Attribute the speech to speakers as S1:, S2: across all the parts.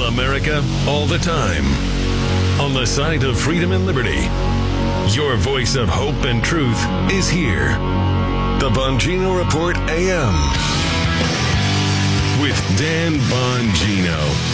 S1: America, all the time. On the side of freedom and liberty. Your voice of hope and truth is here. The Bongino Report AM. With Dan Bongino.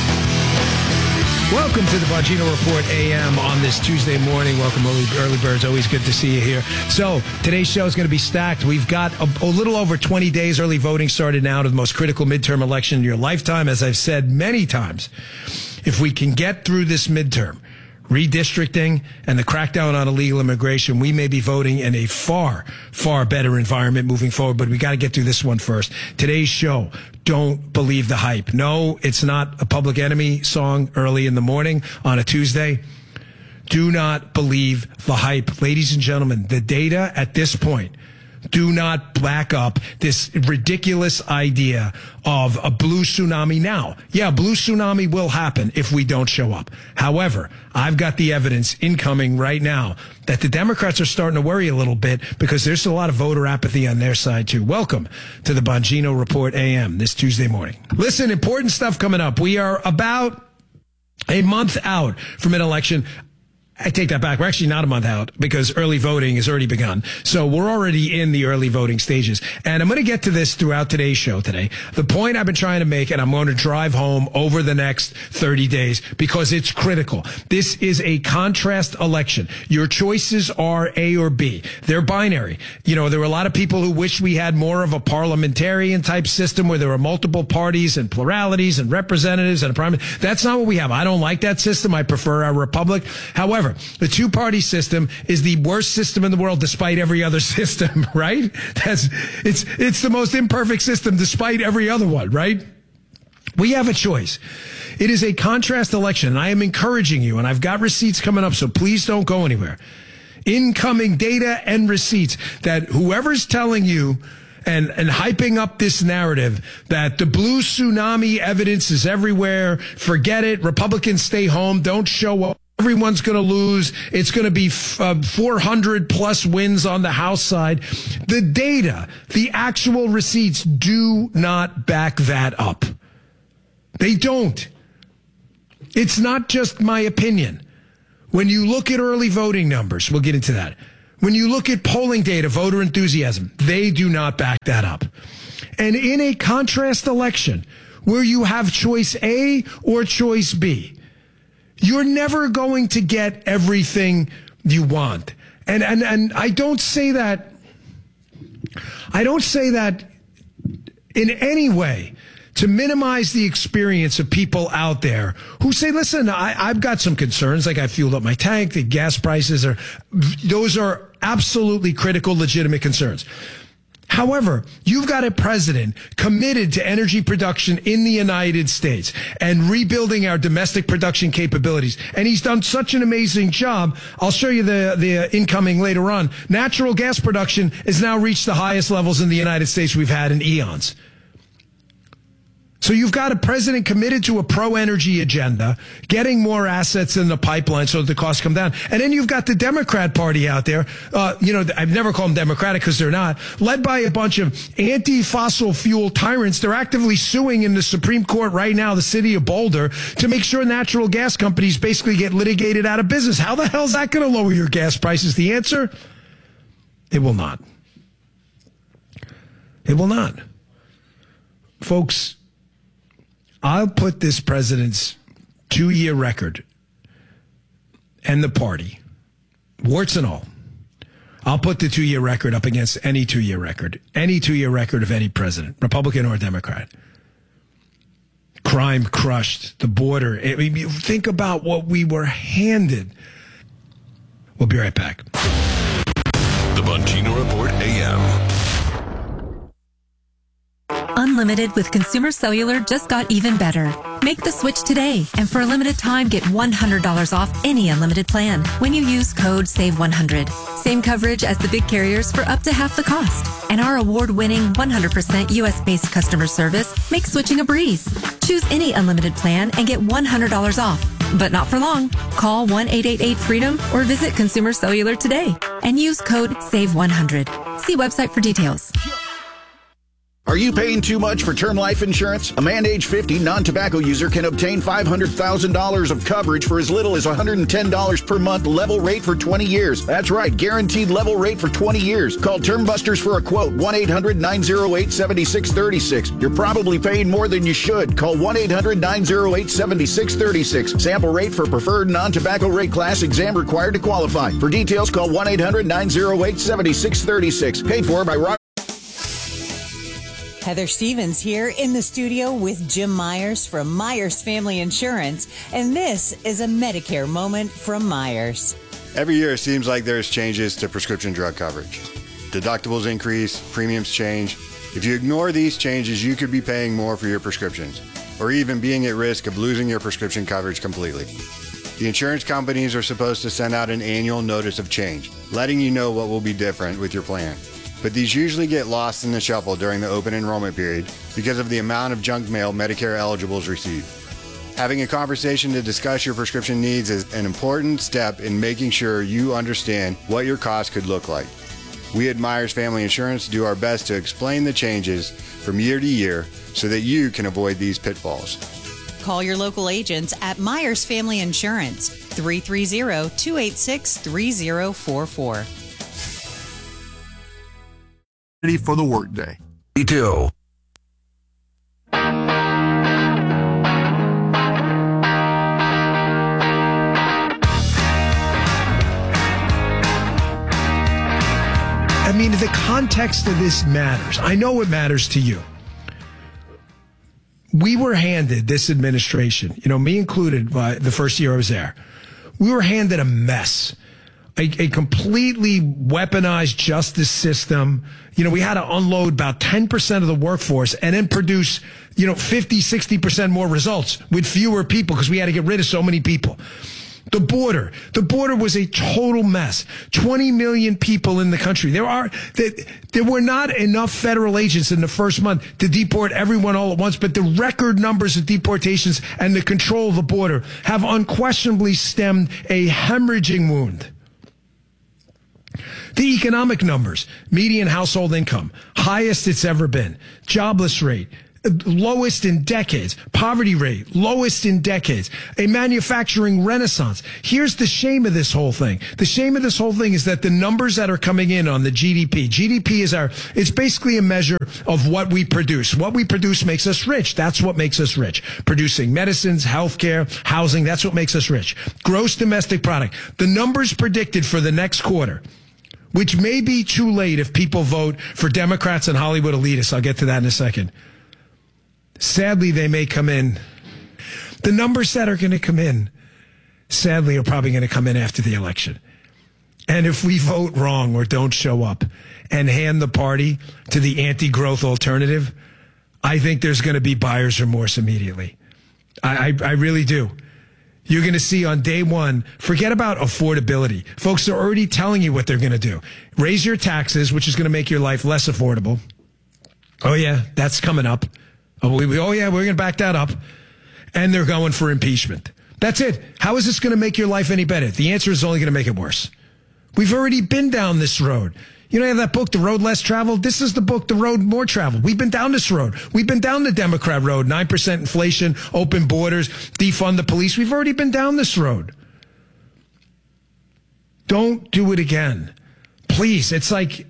S2: Welcome to the Bongino Report AM on this Tuesday morning. Welcome, early birds. Always good to see you here. So today's show is going to be stacked. We've got a little over 20 days. Early voting started now to the most critical midterm election in your lifetime. As I've said many times, if we can get through this midterm, redistricting and the crackdown on illegal immigration, we may be voting in a far, far better environment moving forward. But we got to get through this one first. Today's show, don't believe the hype. No, it's not a Public Enemy song early in the morning on a Tuesday. Do not believe the hype. Ladies and gentlemen, the data at this point do not back up this ridiculous idea of a blue tsunami now. Yeah, blue tsunami will happen if we don't show up. However, I've got the evidence incoming right now that the Democrats are starting to worry a little bit because there's a lot of voter apathy on their side too. Welcome to the Bongino Report AM this Tuesday morning. Listen, important stuff coming up. We are about a month out from an election. I take that back. We're actually not a month out because early voting has already begun. So we're already in the early voting stages. And I'm going to get to this throughout today's show today. The point I've been trying to make, and I'm going to drive home over the next 30 days because it's critical. This is a contrast election. Your choices are A or B. They're binary. You know, there were a lot of people who wish we had more of a parliamentarian type system where there were multiple parties and pluralities and representatives and a prime. That's not what we have. I don't like that system. I prefer a republic. However, the two-party system is the worst system in the world despite every other system, right? It's the most imperfect system despite every other one, right? We have a choice. It is a contrast election, and I am encouraging you, and I've got receipts coming up, so please don't go anywhere. Incoming data and receipts that whoever's telling you and hyping up this narrative that the blue tsunami evidence is everywhere, forget it, Republicans stay home, don't show up. Everyone's going to lose. It's going to be 400 plus wins on the House side. The data, the actual receipts do not back that up. They don't. It's not just my opinion. When you look at early voting numbers, we'll get into that. When you look at polling data, voter enthusiasm, they do not back that up. And in a contrast election where you have choice A or choice B, you're never going to get everything you want. And I don't say that in any way to minimize the experience of people out there who say, listen, I've got some concerns, like I fueled up my tank, the gas prices those are absolutely critical, legitimate concerns. However, you've got a president committed to energy production in the United States and rebuilding our domestic production capabilities. And he's done such an amazing job. I'll show you the incoming later on. Natural gas production has now reached the highest levels in the United States we've had in eons. So you've got a president committed to a pro-energy agenda, getting more assets in the pipeline so that the costs come down. And then you've got the Democrat Party out there. I've never called them Democratic because they're not. Led by a bunch of anti-fossil fuel tyrants. They're actively suing in the Supreme Court right now, the city of Boulder, to make sure natural gas companies basically get litigated out of business. How the hell is that going to lower your gas prices? The answer? It will not. It will not. Folks, I'll put this president's 2-year record and the party, warts and all. I'll put the 2-year record up against any 2-year record of any president, Republican or Democrat. Crime crushed, the border. I mean, you think about what we were handed. We'll be right back.
S1: The Bongino Report AM.
S3: Unlimited with Consumer Cellular just got even better. Make the switch today, and for a limited time, get $100 off any unlimited plan when you use code SAVE100. Same coverage as the big carriers for up to half the cost. And our award-winning 100% U.S.-based customer service makes switching a breeze. Choose any unlimited plan and get $100 off. But not for long. Call 1-888-FREEDOM or visit Consumer Cellular today and use code SAVE100. See website for details.
S4: Are you paying too much for term life insurance? A man age 50 non-tobacco user can obtain $500,000 of coverage for as little as $110 per month, level rate for 20 years. That's right, guaranteed level rate for 20 years. Call Term Busters for a quote, 1-800-908-7636. You're probably paying more than you should. Call 1-800-908-7636. Sample rate for preferred non-tobacco rate class, exam required to qualify. For details, call 1-800-908-7636. Paid for by Rock.
S5: Heather Stevens here in the studio with Jim Myers from Myers Family Insurance, and this is a Medicare moment from Myers.
S6: Every year it seems like there's changes to prescription drug coverage. Deductibles increase, premiums change. If you ignore these changes, you could be paying more for your prescriptions, or even being at risk of losing your prescription coverage completely. The insurance companies are supposed to send out an annual notice of change, letting you know what will be different with your plan. But these usually get lost in the shuffle during the open enrollment period because of the amount of junk mail Medicare eligibles receive. Having a conversation to discuss your prescription needs is an important step in making sure you understand what your costs could look like. We at Myers Family Insurance do our best to explain the changes from year to year so that you can avoid these pitfalls.
S5: Call your local agents at Myers Family Insurance, 330-286-3044.
S7: For the workday.
S1: E2.
S2: I mean, the context of this matters. I know it matters to you. We were handed, this administration, me included, the first year I was there, we were handed a mess. A completely weaponized justice system. We had to unload about 10% of the workforce and then produce, 50, 60% more results with fewer people because we had to get rid of so many people. The border was a total mess. 20 million people in the country. There were not enough federal agents in the first month to deport everyone all at once, but the record numbers of deportations and the control of the border have unquestionably stemmed a hemorrhaging wound. The economic numbers, median household income, highest it's ever been. Jobless rate, lowest in decades. Poverty rate, lowest in decades. A manufacturing renaissance. Here's the shame of this whole thing. The shame of this whole thing is that the numbers that are coming in on the GDP. GDP it's basically a measure of what we produce. What we produce makes us rich. That's what makes us rich. Producing medicines, healthcare, housing, that's what makes us rich. Gross domestic product. The numbers predicted for the next quarter, which may be too late if people vote for Democrats and Hollywood elitists. I'll get to that in a second. Sadly, they may come in. The numbers that are going to come in, sadly, are probably going to come in after the election. And if we vote wrong or don't show up and hand the party to the anti-growth alternative, I think there's going to be buyer's remorse immediately. I really do. You're going to see on day one, forget about affordability. Folks are already telling you what they're going to do. Raise your taxes, which is going to make your life less affordable. Oh, yeah, that's coming up. Oh, yeah, we're going to back that up. And they're going for impeachment. That's it. How is this going to make your life any better? The answer is only going to make it worse. We've already been down this road. You have that book, The Road Less Traveled? This is the book, The Road More Traveled. We've been down this road. We've been down the Democrat road, 9% inflation, open borders, defund the police. We've already been down this road. Don't do it again. Please. It's like,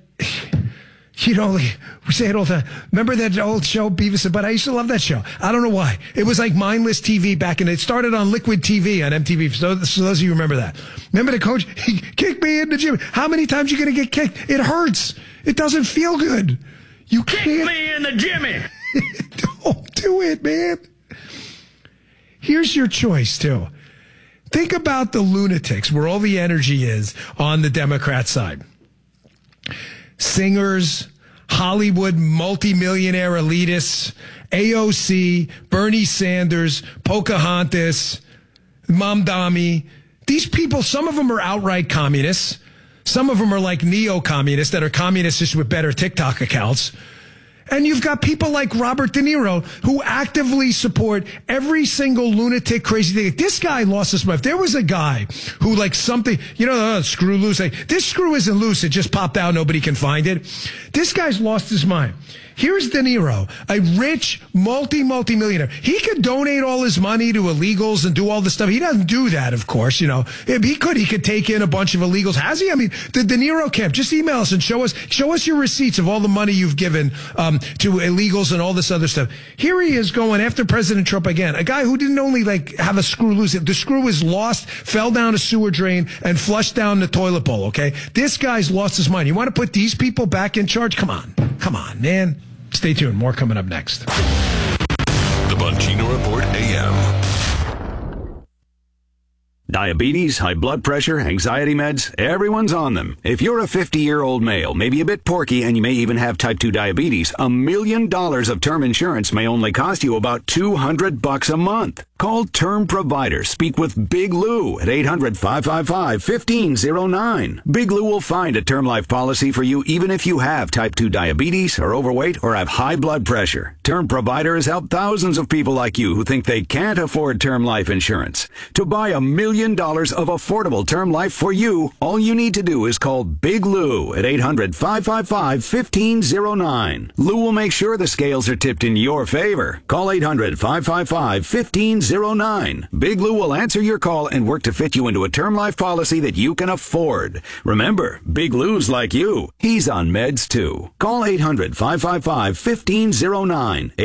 S2: we say it all the time. Remember that old show, Beavis and Butt? I used to love that show. I don't know why. It was like mindless TV back in it. Started on Liquid TV on MTV. So those of you remember that. Remember the coach? He kicked me in the gym. How many times are you going to get kicked? It hurts. It doesn't feel good. You can't. Kick me in the Jimmy. Don't do it, man. Here's your choice, too. Think about the lunatics, where all the energy is on the Democrat side. Singers, Hollywood multimillionaire elitists, AOC, Bernie Sanders, Pocahontas, Mamdani. These people, some of them are outright communists. Some of them are like neo-communists that are communists just with better TikTok accounts. And you've got people like Robert De Niro who actively support every single lunatic, crazy thing. This guy lost his mind. If there was a guy who screw loose. This screw isn't loose. It just popped out. Nobody can find it. This guy's lost his mind. Here's De Niro, a rich multi-millionaire. He could donate all his money to illegals and do all this stuff. He doesn't do that, of course. You know, if he could take in a bunch of illegals. Has he? I mean, the De Niro camp. Just email us and show us your receipts of all the money you've given to illegals and all this other stuff. Here he is going after President Trump again. A guy who didn't only have a screw loose. The screw was lost, fell down a sewer drain, and flushed down the toilet bowl. Okay, this guy's lost his mind. You want to put these people back in charge? Come on, man. Stay tuned. More coming up next.
S1: The Bongino Report AM.
S8: Diabetes, high blood pressure, anxiety meds, everyone's on them. If you're a 50-year-old male, maybe a bit porky, and you may even have type 2 diabetes, $1 million of term insurance may only cost you about $200 a month. Call Term Provider. Speak with Big Lou at 800-555-1509. Big Lou will find a term life policy for you even if you have type 2 diabetes, are overweight, or have high blood pressure. Term Provider has helped thousands of people like you who think they can't afford term life insurance. To buy $1 million of affordable term life for you, all you need to do is call Big Lou at 800-555-1509. Lou will make sure the scales are tipped in your favor. Call 800-555-1509. Big Lou will answer your call and work to fit you into a term life policy that you can afford. Remember, Big Lou's like you. He's on meds too. Call 800-555-1509.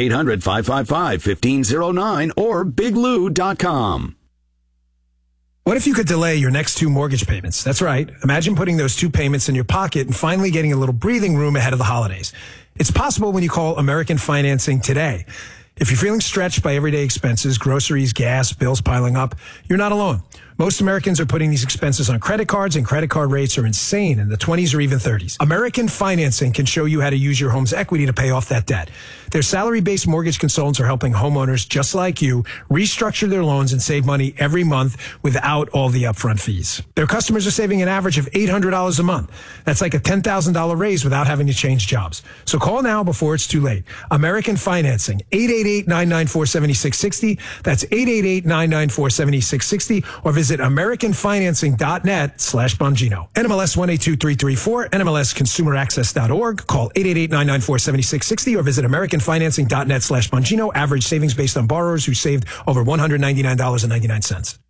S8: 800-555-1509 or biglou.com.
S2: What if you could delay your next 2 mortgage payments? That's right. Imagine putting those 2 payments in your pocket and finally getting a little breathing room ahead of the holidays. It's possible when you call American Financing today. If you're feeling stretched by everyday expenses, groceries, gas, bills piling up, you're not alone. Most Americans are putting these expenses on credit cards, and credit card rates are insane in the 20s or even 30s. American Financing can show you how to use your home's equity to pay off that debt. Their salary-based mortgage consultants are helping homeowners just like you restructure their loans and save money every month without all the upfront fees. Their customers are saving an average of $800 a month. That's like a $10,000 raise without having to change jobs. So call now before it's too late. American Financing, 888-994-7660. That's 888-994-7660, or visit AmericanFinancing.net/Bongino. NMLS 182334, NMLSConsumerAccess.org. Call 888-994-7660 or visit AmericanFinancing.net/Bongino. Average savings based on borrowers who saved over $199.99.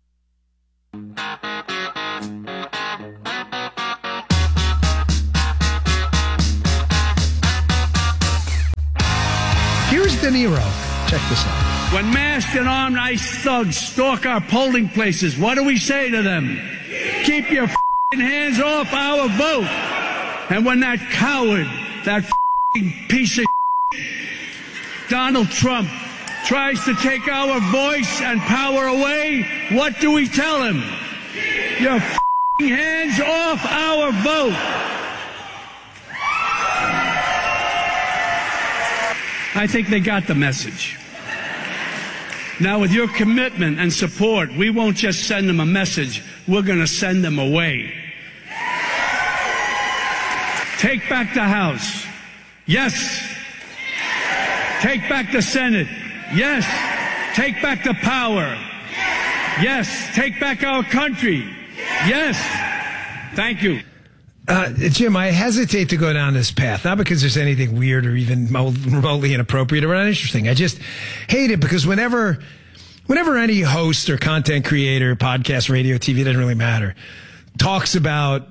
S2: Here's De Niro. Check this out.
S9: When masked and armed ICE thugs stalk our polling places, what do we say to them? Keep your hands off our vote. And when that coward, that piece of Donald Trump, tries to take our voice and power away, what do we tell him? Your hands off our vote. I think they got the message. Now, with your commitment and support, we won't just send them a message, we're going to send them away. Take back the House. Yes. Take back the Senate. Yes. Take back the power. Yes. Take back our country. Yes. Thank you.
S2: Jim, I hesitate to go down this path, not because there's anything weird or even remotely inappropriate or uninteresting. I just hate it because whenever any host or content creator, podcast, radio, TV, doesn't really matter, talks about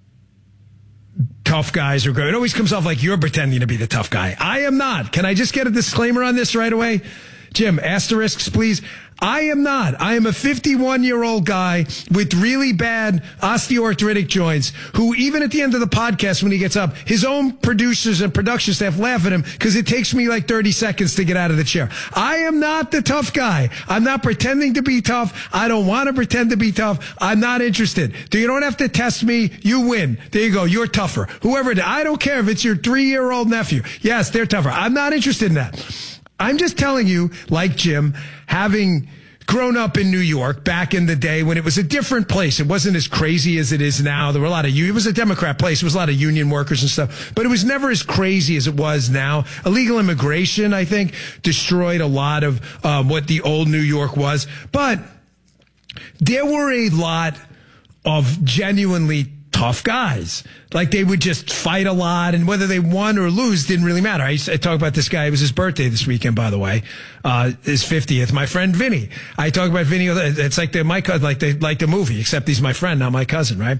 S2: tough guys or good, it always comes off like you're pretending to be the tough guy. I am not. Can I just get a disclaimer on this right away? Jim, asterisks, please. I am not. I am a 51-year-old guy with really bad osteoarthritic joints who, even at the end of the podcast, when he gets up, his own producers and production staff laugh at him because it takes me like 30 seconds to get out of the chair. I am not the tough guy. I'm not pretending to be tough. I don't want to pretend to be tough. I'm not interested. You don't have to test me. You win. There you go. You're tougher. Whoever it is. I don't care if it's your 3-year-old nephew. Yes, they're tougher. I'm not interested in that. I'm just telling you, like Jim, having grown up in New York back in the day when it was a different place. It wasn't as crazy as it is now. There were a lot of, it was a Democrat place. There was a lot of union workers and stuff, but it was never as crazy as it was now. Illegal immigration, I think, destroyed a lot of what the old New York was. But there were a lot of genuinely tough guys. Like, they would just fight a lot, and whether they won or lose didn't really matter. I talk about this guy. It was his birthday this weekend, by the way, his 50th. My friend Vinny. I talk about Vinny. It's like my cousin, like the movie, except he's my friend, not my cousin, right?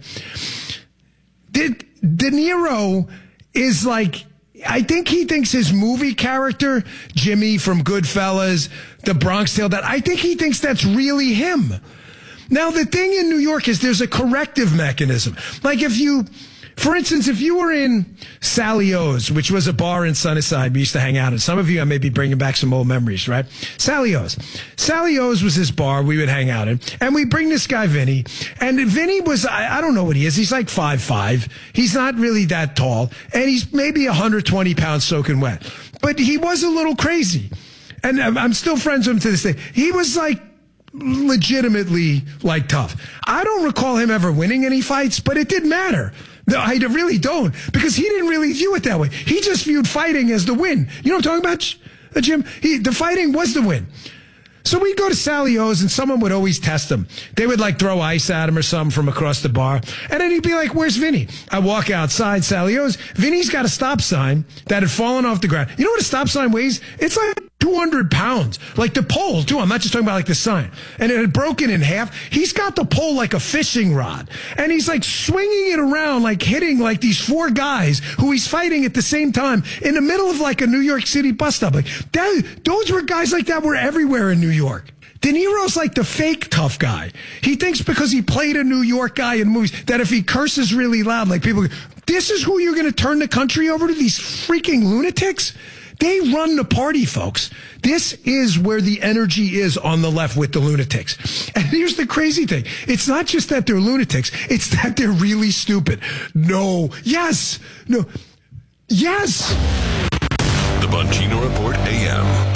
S2: De Niro is like, I think he thinks his movie character, Jimmy from Goodfellas, the Bronx Tale, I think he thinks that's really him. Now, the thing in New York is there's a corrective mechanism. Like, for instance, if you were in Sally O's, which was a bar in Sunnyside we used to hang out in. Some of you, I may be bringing back some old memories, right? Sally O's. Sally O's was this bar we would hang out in. And we bring this guy, Vinny. And Vinny was, I don't know what he is. He's like 5'5". He's not really that tall. And he's maybe 120 pounds soaking wet. But he was a little crazy. And I'm still friends with him to this day. He was like, legitimately like tough. I don't recall him ever winning any fights, but it didn't matter. No, I really don't, because he didn't really view it that way. He just viewed fighting as the win. You know what I'm talking about, Jim? The fighting was the win. So we'd go to Sally O's and someone would always test him. They would like throw ice at him or something from across the bar. And then he'd be like, where's Vinny? I walk outside Sally O's. Vinny's got a stop sign that had fallen off the ground. You know what a stop sign weighs? It's like 200 pounds. Like the pole, too. I'm not just talking about like the sign. And it had broken in half. He's got the pole like a fishing rod. And he's like swinging it around, like hitting like these 4 guys who he's fighting at the same time in the middle of like a New York City bus stop. Like those were guys like that were everywhere in New York. De Niro's like the fake tough guy. He thinks because he played a New York guy in movies that if he curses really loud, like people, this is who you're going to turn the country over to, these freaking lunatics? They run the party, folks. This is where the energy is on the left with the lunatics. And here's the crazy thing. It's not just that they're lunatics. It's that they're really stupid. No. Yes. No. Yes.
S1: The Bongino Report AM.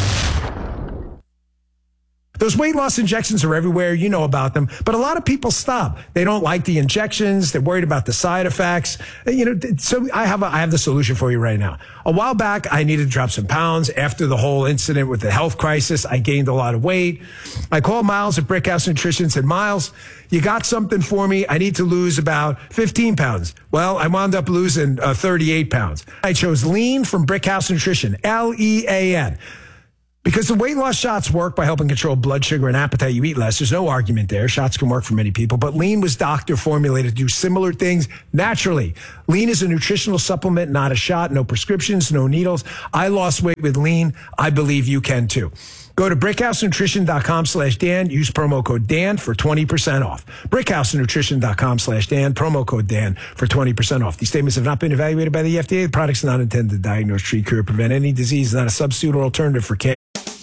S2: Those weight loss injections are everywhere. You know about them. But a lot of people stop. They don't like the injections. They're worried about the side effects. So I have the solution for you right now. A while back, I needed to drop some pounds. After the whole incident with the health crisis, I gained a lot of weight. I called Miles at Brickhouse Nutrition and said, Miles, you got something for me? I need to lose about 15 pounds. Well, I wound up losing 38 pounds. I chose Lean from Brickhouse Nutrition, Lean. Because the weight loss shots work by helping control blood sugar and appetite, you eat less. There's no argument there. Shots can work for many people. But Lean was doctor formulated to do similar things naturally. Lean is a nutritional supplement, not a shot. No prescriptions, no needles. I lost weight with Lean. I believe you can too. Go to brickhousenutrition.com/Dan. Use promo code Dan for 20% off. brickhousenutrition.com/Dan. Promo code Dan for 20% off. These statements have not been evaluated by the FDA. The products are not intended to diagnose, treat, cure, prevent any disease. Not a substitute or alternative for care.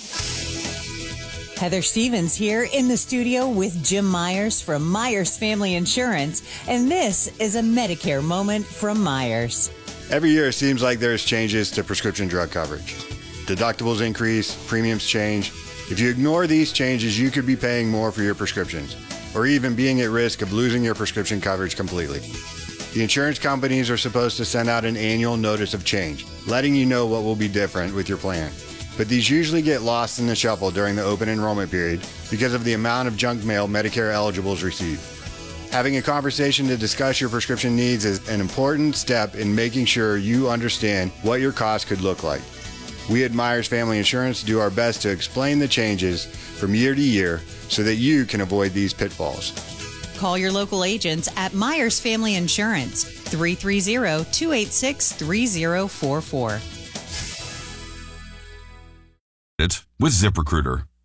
S5: Heather Stevens here in the studio with Jim Myers from Myers Family Insurance, and this is a Medicare moment from Myers.
S6: Every year it seems like there's changes to prescription drug coverage. Deductibles increase, premiums change. If you ignore these changes, you could be paying more for your prescriptions, or even being at risk of losing your prescription coverage completely. The insurance companies are supposed to send out an annual notice of change, letting you know what will be different with your plan. But these usually get lost in the shuffle during the open enrollment period because of the amount of junk mail Medicare eligibles receive. Having a conversation to discuss your prescription needs is an important step in making sure you understand what your costs could look like. We at Myers Family Insurance do our best to explain the changes from year to year so that you can avoid these pitfalls.
S5: Call your local agents at Myers Family Insurance, 330-286-3044.
S10: With ZipRecruiter.